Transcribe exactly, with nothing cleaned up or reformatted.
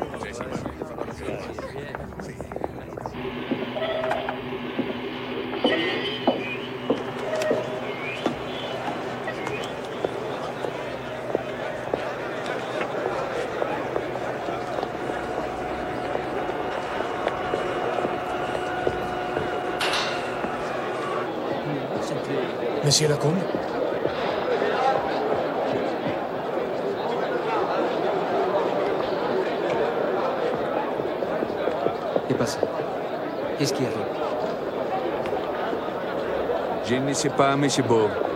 Monsieur Lacombe? Qu'est passé? Qu'est-ce qui arrive? Je ne sais pas, monsieur Beau.